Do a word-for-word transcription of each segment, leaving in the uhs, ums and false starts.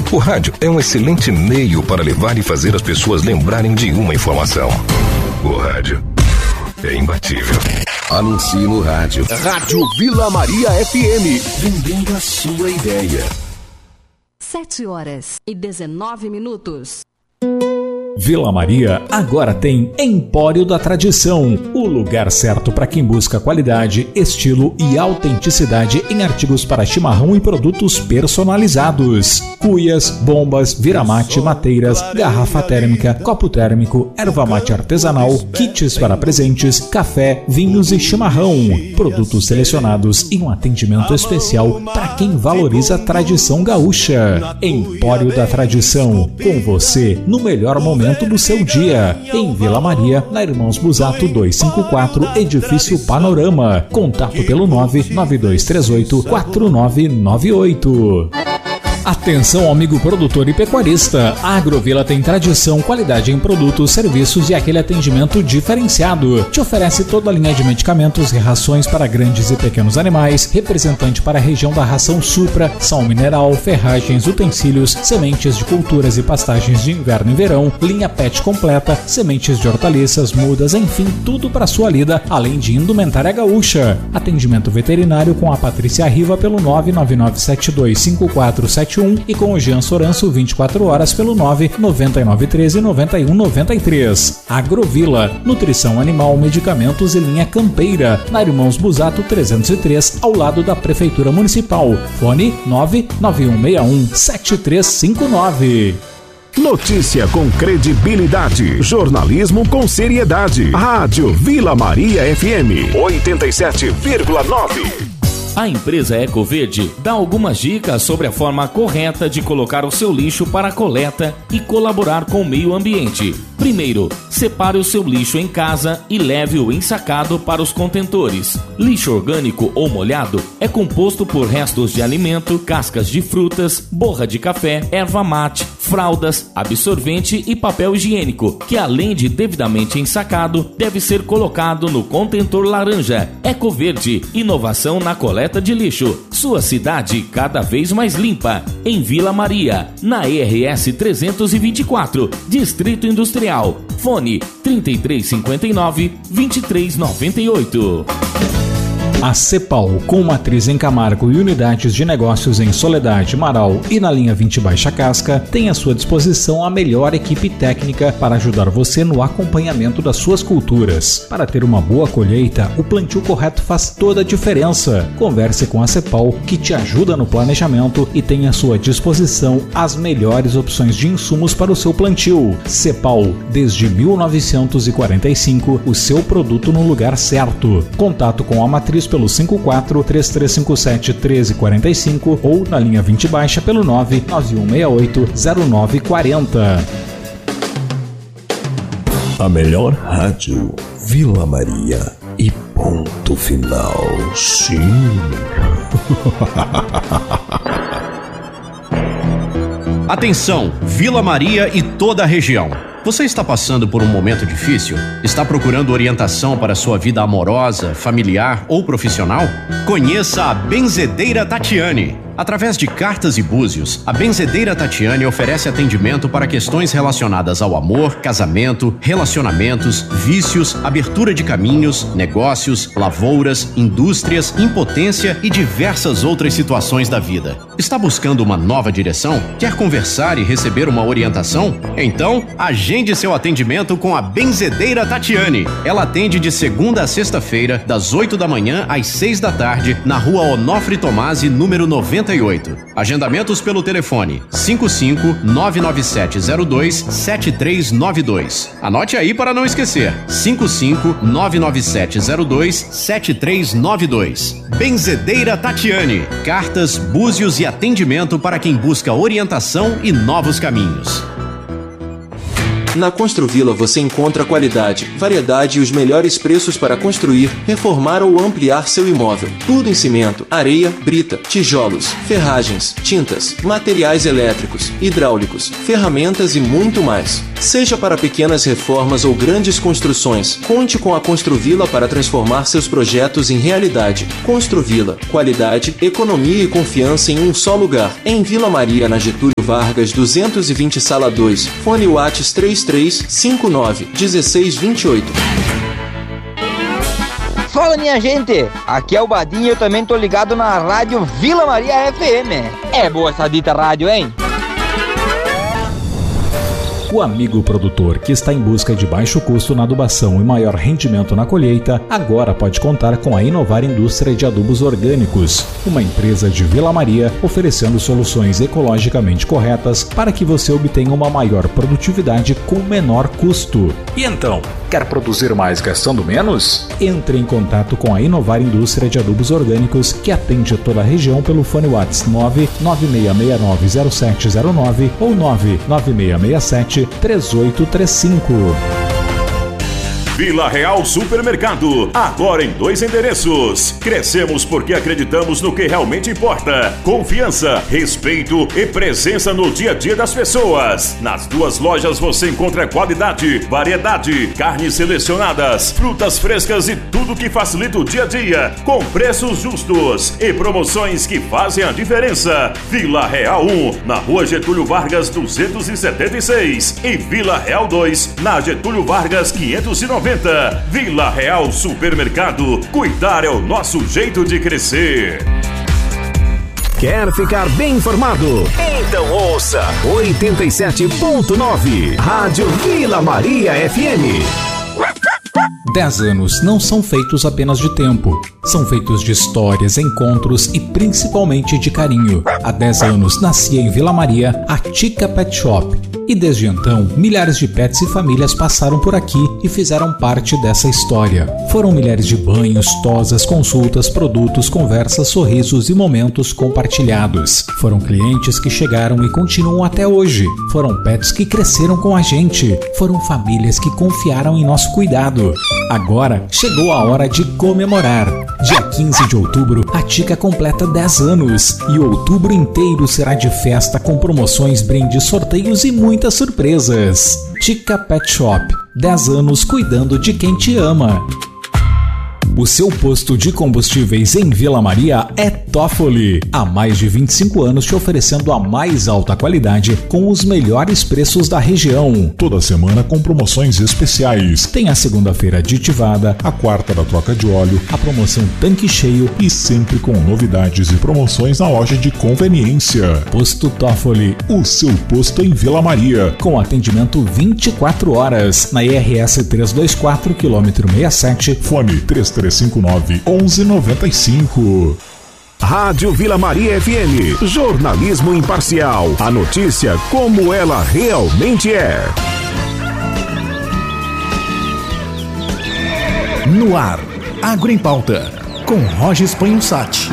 O rádio é um excelente meio para levar e fazer as pessoas lembrarem de uma informação. O rádio é imbatível. Anuncie no rádio. Rádio Vila Maria F M. Vendendo a sua ideia. Sete horas e dezenove minutos. Vila Maria agora tem Empório da Tradição, o lugar certo para quem busca qualidade, estilo e autenticidade em artigos para chimarrão e produtos personalizados. Cuias, bombas, viramate, mateiras, garrafa térmica, copo térmico, erva mate artesanal, kits para presentes, café, vinhos e chimarrão. Produtos selecionados e um atendimento especial para quem valoriza a tradição gaúcha. Empório da Tradição, com você no melhor momento do seu dia, em Vila Maria, na Irmãos Busato duzentos e cinquenta e quatro, Edifício Panorama. Contato pelo nove nove dois três oito quatro nove nove oito. Atenção, amigo produtor e pecuarista. A Agrovila tem tradição, qualidade em produtos, serviços e aquele atendimento diferenciado. Te oferece toda a linha de medicamentos e rações para grandes e pequenos animais, representante para a região da ração Supra, sal mineral, ferragens, utensílios, sementes de culturas e pastagens de inverno e verão, linha pet completa, sementes de hortaliças, mudas, enfim, tudo para sua lida, além de indumentária gaúcha. Atendimento veterinário com a Patrícia Riva pelo nove nove nove sete dois cinco quatro sete um e com o Jean Soranço vinte e quatro horas pelo nove nove nove um três nove um nove três. Agrovila, nutrição animal, medicamentos e linha campeira, na Irmãos Busato trezentos e três, ao lado da Prefeitura Municipal. Fone nove nove um seis um sete três cinco nove. Notícia com credibilidade, jornalismo com seriedade. Rádio Vila Maria F M oitenta e sete vírgula nove. A empresa Ecoverde dá algumas dicas sobre a forma correta de colocar o seu lixo para a coleta e colaborar com o meio ambiente. Primeiro, separe o seu lixo em casa e leve-o ensacado para os contentores. Lixo orgânico ou molhado é composto por restos de alimento, cascas de frutas, borra de café, erva mate, fraldas, absorvente e papel higiênico, que além de devidamente ensacado, deve ser colocado no contentor laranja. Ecoverde, inovação na coleta de lixo. Sua cidade cada vez mais limpa. Em Vila Maria, na E R S trezentos e vinte e quatro, Distrito Industrial. Fone trinta e três cinquenta e nove, vinte e três noventa e oito. A Cepal, com matriz em Camargo e unidades de negócios em Soledade, Marau e na linha vinte Baixa Casca, tem à sua disposição a melhor equipe técnica para ajudar você no acompanhamento das suas culturas. Para ter uma boa colheita, o plantio correto faz toda a diferença. Converse com a Cepal, que te ajuda no planejamento e tem à sua disposição as melhores opções de insumos para o seu plantio. Cepal, desde mil novecentos e quarenta e cinco, o seu produto no lugar certo. Contato com a matriz pelo cinco quatro, três três cinco sete, um três quatro cinco ou na linha vinte Baixa pelo nove nove um seis oito zero nove quatro zero. A melhor rádio, Vila Maria e ponto final. Sim. Atenção, Vila Maria e toda a região. Você está passando por um momento difícil? Está procurando orientação para sua vida amorosa, familiar ou profissional? Conheça a Benzedeira Tatiane. Através de cartas e búzios, a Benzedeira Tatiane oferece atendimento para questões relacionadas ao amor, casamento, relacionamentos, vícios, abertura de caminhos, negócios, lavouras, indústrias, impotência e diversas outras situações da vida. Está buscando uma nova direção? Quer conversar e receber uma orientação? Então, agende seu atendimento com a Benzedeira Tatiane. Ela atende de segunda a sexta-feira, das oito da manhã às seis da tarde, na rua Onofre Tomasi, número noventa e oito. Agendamentos pelo telefone cinco cinco nove nove sete zero dois sete três nove dois. Anote aí para não esquecer: cinco cinco nove nove sete zero dois sete três nove dois. Benzedeira Tatiane. Cartas, búzios e atendimento para quem busca orientação e novos caminhos. Na Construvila você encontra qualidade, variedade e os melhores preços para construir, reformar ou ampliar seu imóvel. Tudo em cimento, areia, brita, tijolos, ferragens, tintas, materiais elétricos, hidráulicos, ferramentas e muito mais. Seja para pequenas reformas ou grandes construções, conte com a Construvila para transformar seus projetos em realidade. Construvila, qualidade, economia e confiança em um só lugar. Em Vila Maria, na Getúlio Vargas duzentos e vinte, sala dois. Fone Whats três três cinco nove um seis dois oito. Fala, minha gente, aqui é o Badinho e eu também tô ligado na rádio Vila Maria F M. É boa essa dita rádio, hein? O amigo produtor que está em busca de baixo custo na adubação e maior rendimento na colheita, agora pode contar com a Inovar Indústria de Adubos Orgânicos, uma empresa de Vila Maria oferecendo soluções ecologicamente corretas para que você obtenha uma maior produtividade com menor custo. E então, quer produzir mais gastando menos? Entre em contato com a Inovar Indústria de Adubos Orgânicos, que atende toda a região pelo fone WhatsApp nove nove seis seis nove zero sete zero nove ou nove nove seis seis sete três oito três cinco. Vila Real Supermercado, agora em dois endereços. Crescemos porque acreditamos no que realmente importa: confiança, respeito e presença no dia a dia das pessoas. Nas duas lojas você encontra qualidade, variedade, carnes selecionadas, frutas frescas e tudo que facilita o dia a dia, com preços justos e promoções que fazem a diferença. Vila Real um, na Rua Getúlio Vargas duzentos e setenta e seis, e Vila Real dois, na Getúlio Vargas quinhentos e noventa. Vila Real Supermercado. Cuidar é o nosso jeito de crescer. Quer ficar bem informado? Então ouça oitenta e sete ponto nove Rádio Vila Maria F M. Dez anos não são feitos apenas de tempo. São feitos de histórias, encontros e principalmente de carinho. Há dez anos nascia em Vila Maria a Tica Pet Shop. E desde então, milhares de pets e famílias passaram por aqui e fizeram parte dessa história. Foram milhares de banhos, tosas, consultas, produtos, conversas, sorrisos e momentos compartilhados. Foram clientes que chegaram e continuam até hoje. Foram pets que cresceram com a gente. Foram famílias que confiaram em nosso cuidado. Agora chegou a hora de comemorar. Dia quinze de outubro, a Tica completa dez anos. E o outubro inteiro será de festa com promoções, brindes, sorteios e muitas surpresas. Tica Pet Shop, dez anos cuidando de quem te ama. O seu posto de combustíveis em Vila Maria é Toffoli. Há mais de vinte e cinco anos te oferecendo a mais alta qualidade com os melhores preços da região. Toda semana com promoções especiais. Tem a segunda-feira aditivada, a quarta da troca de óleo, a promoção tanque cheio e sempre com novidades e promoções na loja de conveniência. Posto Toffoli, o seu posto em Vila Maria. Com atendimento vinte e quatro horas. Na I R S trezentos e vinte e quatro, quilômetro sessenta e sete. Fone três três cinco nove um um nove cinco. Rádio Vila Maria F M. Jornalismo imparcial. A notícia como ela realmente é. No ar, Agro em Pauta, com Roger Spanhusati.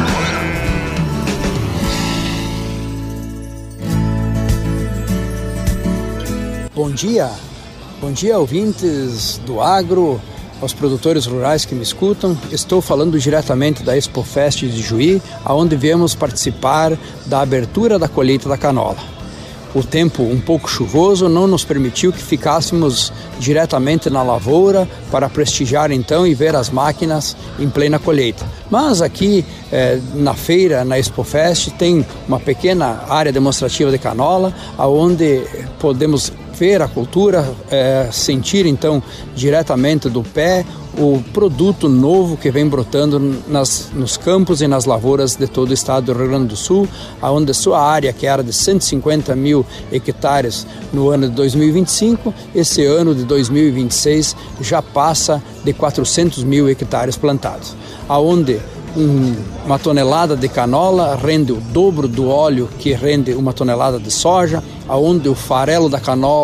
Bom dia, bom dia ouvintes do Agro, aos produtores rurais que me escutam. Estou falando diretamente da ExpoFest de Juí, aonde viemos participar da abertura da colheita da canola. O tempo um pouco chuvoso não nos permitiu que ficássemos diretamente na lavoura para prestigiar então e ver as máquinas em plena colheita. Mas aqui eh, na feira, na ExpoFest, tem uma pequena área demonstrativa de canola, aonde podemos ver a cultura, é, sentir então diretamente do pé o produto novo que vem brotando nas, nos campos e nas lavouras de todo o estado do Rio Grande do Sul, onde sua área, que era de cento e cinquenta mil hectares no ano de dois mil e vinte e cinco, esse ano de dois mil e vinte e seis já passa de quatrocentos mil hectares plantados, aonde Um, uma tonelada de canola rende o dobro do óleo que rende uma tonelada de soja, aonde o farelo da canola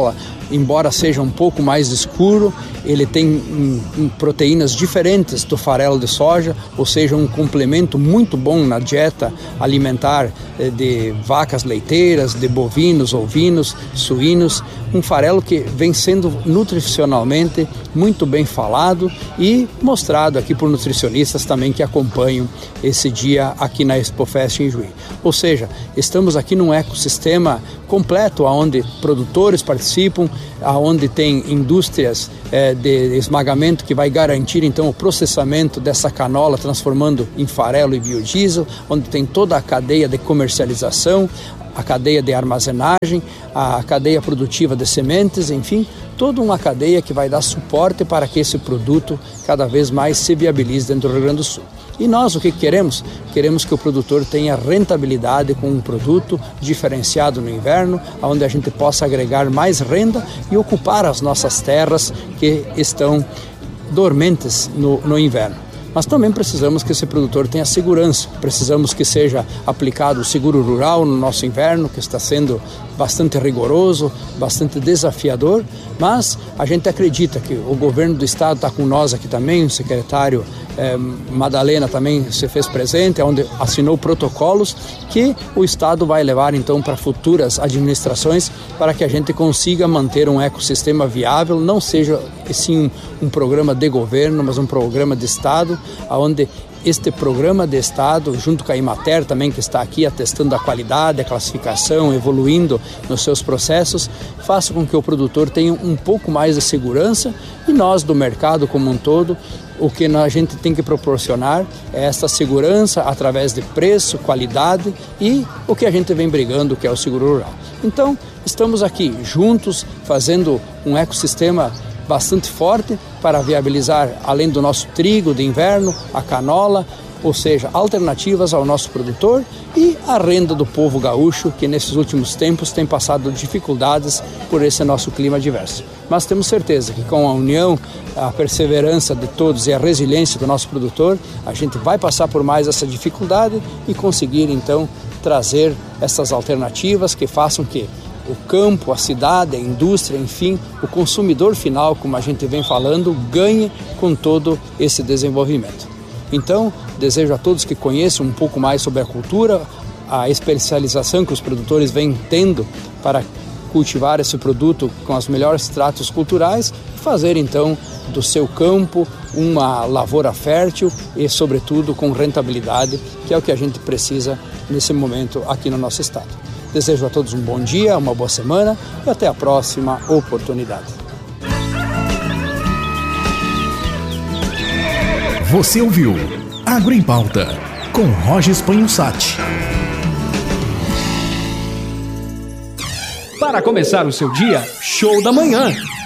embora seja um pouco mais escuro, ele tem um, um, proteínas diferentes do farelo de soja, ou seja, um complemento muito bom na dieta alimentar de vacas leiteiras, de bovinos, ovinos, suínos. Um farelo que vem sendo nutricionalmente muito bem falado e mostrado aqui por nutricionistas também que acompanham esse dia aqui na Expofest em Juí. Ou seja, estamos aqui num ecossistema completo, onde produtores participam, onde tem indústrias é, de esmagamento que vai garantir então o processamento dessa canola, transformando em farelo e biodiesel, onde tem toda a cadeia de comercialização, a cadeia de armazenagem, a cadeia produtiva de sementes, enfim, toda uma cadeia que vai dar suporte para que esse produto cada vez mais se viabilize dentro do Rio Grande do Sul. E nós o que queremos? Queremos que o produtor tenha rentabilidade com um produto diferenciado no inverno, onde a gente possa agregar mais renda e ocupar as nossas terras que estão dormentes no, no inverno. Mas também precisamos que esse produtor tenha segurança, precisamos que seja aplicado o seguro rural no nosso inverno, que está sendo bastante rigoroso, bastante desafiador, mas a gente acredita que o governo do estado está com nós aqui também, o secretário eh, Madalena também se fez presente, onde assinou protocolos que o estado vai levar então para futuras administrações para que a gente consiga manter um ecossistema viável, não seja sim um, um programa de governo, mas um programa de estado, onde este programa de Estado, junto com a Imater também, que está aqui atestando a qualidade, a classificação, evoluindo nos seus processos, faça com que o produtor tenha um pouco mais de segurança e nós do mercado como um todo, o que a gente tem que proporcionar é esta segurança através de preço, qualidade e o que a gente vem brigando, que é o seguro rural. Então, estamos aqui juntos, fazendo um ecossistema bastante forte para viabilizar, além do nosso trigo de inverno, a canola, ou seja, alternativas ao nosso produtor e a renda do povo gaúcho, que nesses últimos tempos tem passado dificuldades por esse nosso clima adverso. Mas temos certeza que com a união, a perseverança de todos e a resiliência do nosso produtor, a gente vai passar por mais essa dificuldade e conseguir então trazer essas alternativas que façam que o campo, a cidade, a indústria, enfim, o consumidor final, como a gente vem falando, ganhe com todo esse desenvolvimento. Então, desejo a todos que conheçam um pouco mais sobre a cultura, a especialização que os produtores vêm tendo para cultivar esse produto com os melhores tratos culturais e fazer, então, do seu campo uma lavoura fértil e, sobretudo, com rentabilidade, que é o que a gente precisa nesse momento aqui no nosso estado. Desejo a todos um bom dia, uma boa semana e até a próxima oportunidade. Você ouviu Agro em Pauta, com Rogers Panhussati. Para começar o seu dia, show da manhã.